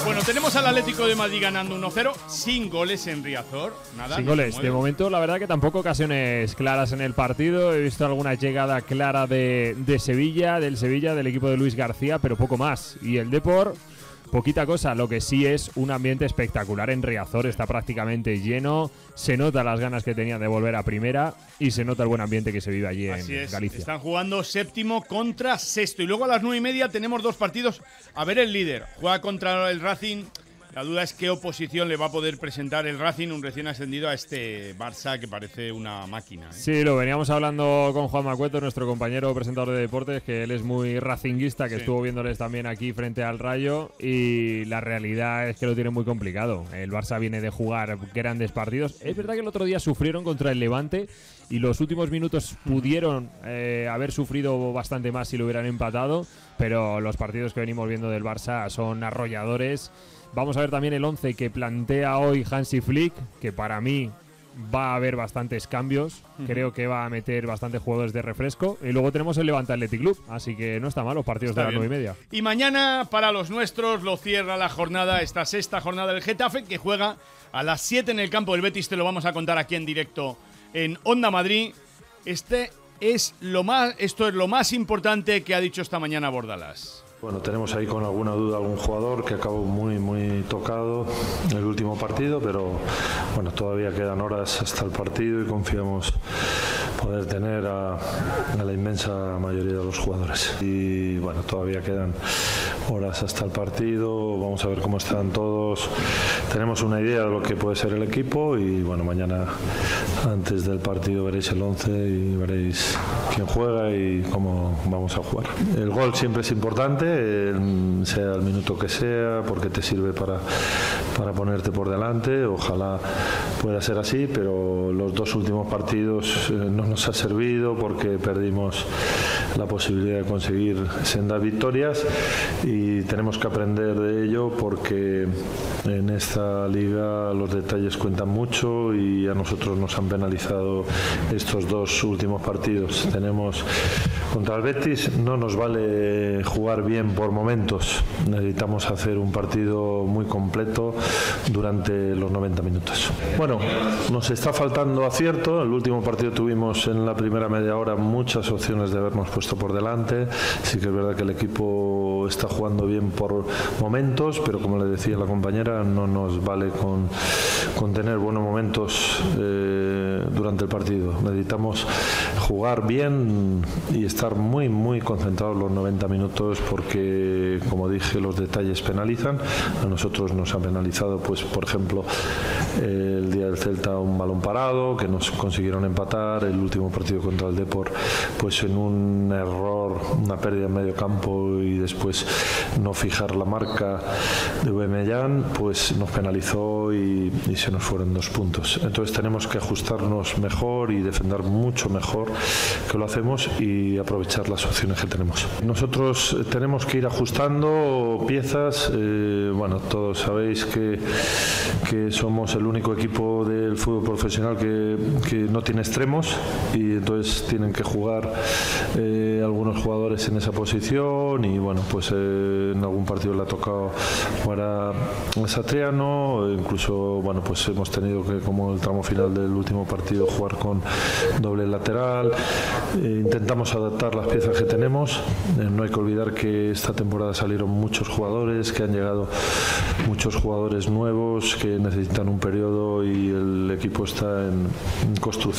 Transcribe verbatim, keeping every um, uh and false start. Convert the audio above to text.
Bueno, tenemos al Atlético de Madrid ganando uno cero, sin goles en Riazor. Nada, sin no goles. De momento, la verdad que tampoco ocasiones claras en el partido. He visto alguna llegada clara de, de Sevilla, del Sevilla, del equipo de Luis García, pero poco más. Y el Depor, poquita cosa. Lo que sí es un ambiente espectacular en Riazor. Está prácticamente lleno. Se nota las ganas que tenían de volver a primera y se nota el buen ambiente que se vive allí Así en es. Galicia. Están jugando séptimo contra sexto. Y luego a las nueve y media tenemos dos partidos. A ver el líder. Juega contra el Racing. La duda es qué oposición le va a poder presentar el Racing, un recién ascendido, a este Barça que parece una máquina, ¿eh? Sí, lo veníamos hablando con Juan Macueto, nuestro compañero presentador de deportes, que él es muy racinguista, que sí. Estuvo viéndoles también aquí frente al Rayo, y la realidad es que lo tiene muy complicado. El Barça viene de jugar grandes partidos. Es verdad que el otro día sufrieron contra el Levante y los últimos minutos pudieron eh, haber sufrido bastante más si lo hubieran empatado, pero los partidos que venimos viendo del Barça son arrolladores. Vamos a ver también el once que plantea hoy Hansi Flick, que para mí va a haber bastantes cambios. Uh-huh. Creo que va a meter bastantes jugadores de refresco. Y luego tenemos el Levante Athletic Club, así que no está mal los partidos está de las nueve y media. Y mañana, para los nuestros, lo cierra la jornada, esta sexta jornada del Getafe, que juega a las siete en el campo del Betis. Te lo vamos a contar aquí en directo en Onda Madrid. Este es lo más, esto es lo más importante que ha dicho esta mañana Bordalás. Bueno, tenemos ahí con alguna duda algún jugador que acabó muy muy tocado en el último partido, pero bueno, todavía quedan horas hasta el partido y confiamos poder tener a, a la inmensa mayoría de los jugadores. Y bueno, todavía quedan horas hasta el partido, vamos a ver cómo están todos. Tenemos una idea de lo que puede ser el equipo y bueno, mañana antes del partido veréis el once y veréis quién juega y cómo vamos a jugar. El gol siempre es importante, sea el minuto que sea, porque te sirve para, para ponerte por delante. Ojalá pueda ser así, pero los dos últimos partidos eh, no nos ha servido porque perdimos la posibilidad de conseguir sendas victorias y tenemos que aprender de ello porque en esta liga los detalles cuentan mucho y a nosotros nos han penalizado estos dos últimos partidos. Tenemos contra el Betis, no nos vale jugar bien por momentos, necesitamos hacer un partido muy completo durante los noventa minutos. Bueno, nos está faltando acierto. El último partido tuvimos en la primera media hora muchas opciones de habernos puesto por delante. Sí que es verdad que el equipo está jugando bien por momentos, pero como le decía la compañera, no nos vale con, con tener buenos momentos eh, durante el partido. Necesitamos jugar bien y estar muy muy concentrados los noventa minutos porque, como dije, los detalles penalizan. A nosotros nos ha penalizado, pues por ejemplo, el día del Celta un balón parado que nos consiguieron empatar, el último partido contra el Depor pues en un error, una pérdida en medio campo y después no fijar la marca de Aubameyang, pues nos penalizó y, y se nos fueron dos puntos. Entonces tenemos que ajustarnos mejor y defender mucho mejor que lo hacemos y aprovechar las opciones que tenemos. Nosotros tenemos que ir ajustando piezas. Eh, bueno, todos sabéis que, que somos el único equipo del fútbol profesional que, que no tiene extremos y entonces tienen que jugar eh, algunos jugadores en esa posición y bueno, pues eh, en algún partido le ha tocado jugar a Satriano, incluso bueno, pues hemos tenido que, como el tramo final del último partido, jugar con doble lateral. Eh, intentamos adaptar las piezas que tenemos. Eh, no hay que olvidar que esta temporada salieron muchos jugadores, que han llegado muchos jugadores nuevos que necesitan un periodo y el equipo está en, en construcción.